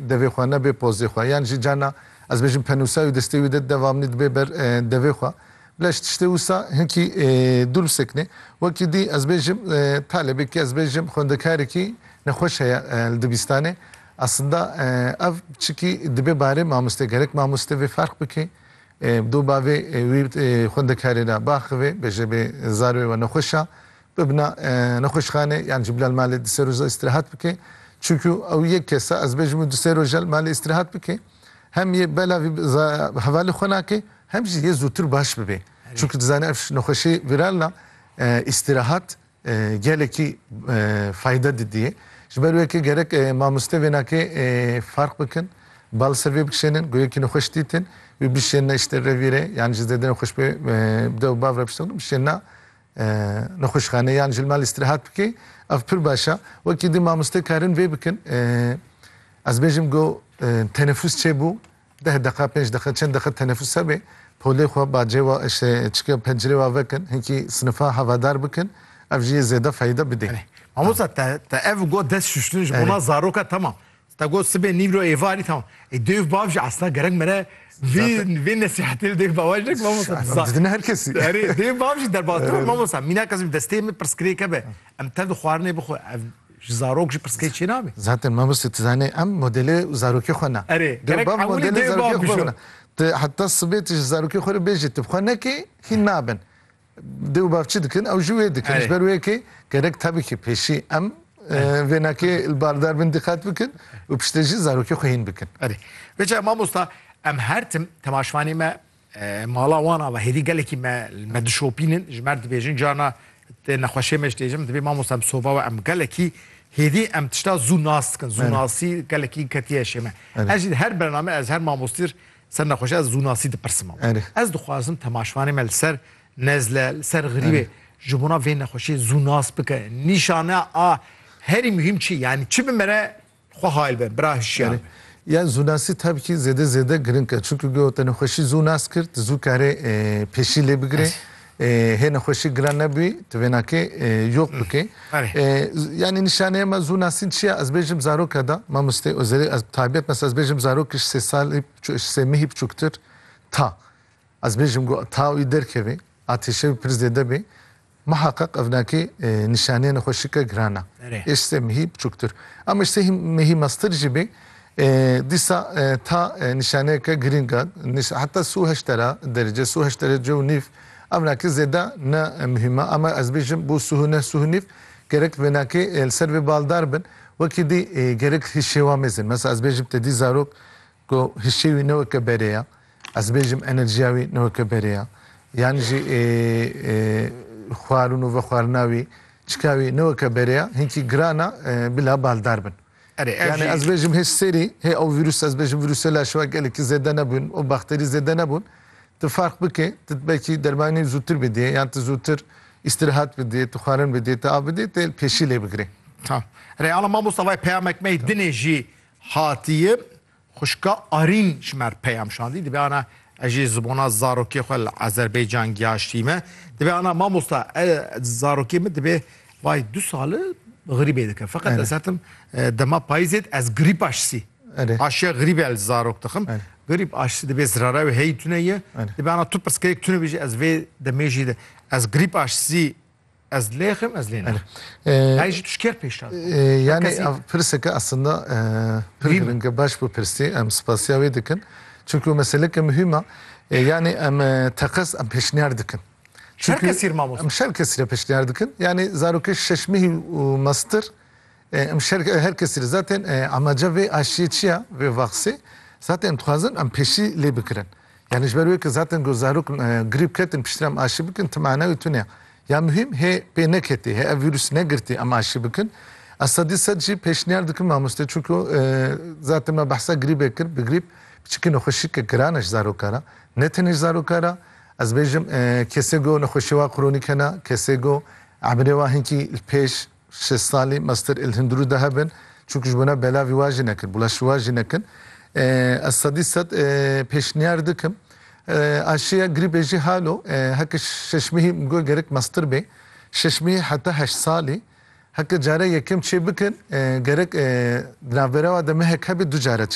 devê xwe nebe pozê xwe yan jî cana ez bêjim penûsa û destê wî de devamlî dibe ber devê xwe bila ji tiştê wisa hinkî dûrsekne wekî dî ez bêjim talebekî ez bêjim xwendekarekî nexweş heye li dibistanê aslında ev çikî dibe barê mamoste gerek mamoste vê fark bike dû bavê wî xwendekarê re baxivê bêje bê zarê we nexweşa bibna nexweşxane yan ji bilal malê di ser roja îstirahat bike çünkü ew yek kesa ez bêjim di ser roja malê îstirahat bike hem yê bela vî hevalê xwe nake hem jî yê zûtir baş bibe çünkü dizane ev nexweşî vîralna îstirahat gelekî fayda didiye ji ber wekî gerek mamoste vê nake fark bikin bal ser vê bikişênin goyekî nexweş dîtin wî bişêne işte revîrê yan ji zêde nexweş bê dew bav re biştewin bişêna nexweşxane yan ji mal îstirahat bike ev pir başa wekî dî mamoste karin vê bikin ez bêjim got teneffüs çêbû 10 deqa 5 deqa çend deqa teneffüs hebe polê xwe bacê wa çike pencerê wa vekin hinkî sinifa hevadar bikin ev jî zêde fayda bide mamosta te ev got dest şuştun ji bona zaroka tamam te got sibê nîvro êvarî tamam dêv bav jî aslında gerek mere vê nesihatê dêv bavaj nek mamosta didine herkesî dêv bav jî derbastir mamosta mînak ez destê min pirskirêk hebe em tev di xwarinê bixwe ev ji zarok jî pirskirêk çê nabe zaten mamoste tu zanî em modelê zarokê xwe na gerek modelê zarokê xwe na heta sibê tu ji zarokê xwe re bêjî tu xwe nekê hîn nabin dêw bav çi dikin ew jî wê dikin ji ber wekê gerek tabii ki pêşî em vênakê li bardar bin dixat bikin û piştê jî zarokê xwe hîn bikin veça mamosta em her tim temaşvanê me mala wan ve hêdî gelekî me dişopînin ji mer dibêjin cana te nexweşê me ji têjim dibê mamosta em soba we em gelekî hêdî em tişta zû nas dikin zû nasî gelekî ketiye şê me ez jî her bername ez her mamostîr ser nexweşe ez zû nasî dipirsim ez dixwazim temaşvanê me li ser nezle li ser xirîbê ji bona vê nexweşî zû nas bike nîşane a herî mühim çi yani çi bi mere xwe hayl be bira hişyar ya zûnasî tabii ki zêde giring e çünkü got te nexweşî zû nas kir tu zû karê pêşî lê bigire hê nexweşî giran nebûyî tu vênakê yok bike yani nîşaneye me zû nasîn çi ye ez bêjim zaroka da mamoste özelî ez taybet mesela ez bêjim zarok ji 3 salî 3 mehî biçûktir ta ez bêjim got ta wî derkeve atêşe pir zêde bê muhakkak evnakî nîşaneyê nexweşîke girana işte mehî biçûktir ama işte mehî mastır jî bê dîsa ta nîşaneyeke giring e heta sû heştera derece sû heştera û nîv evnakî zêde ne mühîm e ama ez bêjim bu sû nîv gerek vênakê li ser vê baldar bin wekî dî gerek hişê wan mezin mesela ez bêjim te dî zarok got hişê wî neweke berê ye ez bêjim enerjiya wî neweke berê ye yani jî xwarin û vexwarina wî çika wî neweke berê ye hinkî girana bila baldar bin yani ez bêjim hê serî hê ew vîrus ez bêjim vîrusê laşeva gelekî zêde nebûn û bakterî zêde nebûn tu fark bike tu belkî dermanî zûtir bidî yan tu zûtir îstirahat bidî tu xwarin bidî tu av bidî tu pêşî lê bigirî tamam ala mamosta vay peyamek me dinê jî hatiye xuşka arîn ji mer peyam şandî dibe ana ez jî zibona zarokê xwe li Azerbaycan giyaştîme dibe ana mamosta zarokê min dibe vay 2 salı grîbê dike feqet ez hetim dema payîzê ez grîp aşisî aşiya grîbê ez zarok dixim grîp aşisî dibe zirara wê hey tune ye dibe ana tu pirsgirêk tune bêjî ez vê demê jî de ez grîp aşisî ez lêxim ez lê naxim yani jî tuşker pêş yani pirseke aslında pir giringe baş bu pirsî em spasiya wê dikin çünkü meseleke mühim e yani em teqes em pêşniyar dikin herkesîr mamosta em herkesîre pêşniyar dikin yani zarokê şeşmehî û mastir em herkesîre zaten amaca vê aşiyê çi ye vê vaxsê zaten dixwazin em pêşî lê bikirin yani ji ber wê ki zaten got zarok grîp ketin piştî em aşî bikin tu manewî tune ya mühim hê pê neketî hê ev vîrus negirtî em aşî bikin asadî sed jî pêşniyar dikin mamoste çünkü zaten me behsa grîbê kir bi grîp biçikî nexweşîke giran e ji zarokara ne tenê ji zarokara ez bêjim kesê got nexweşî wa kronîk hene kesê got emirê wa hinkî li pêş 6 salî mastir il hundirû de hebin çünkü ji bona belavî wa jî nekin bulaşî wa jî nekin ez sedî sed pêşniyar dikim aşiya grîbê jî halo heke şeşmehî got gerek mastir bê şeşmehî heta 8 salî heke care yekem çê bikin gerek navbera wa de mehek hebe 2 care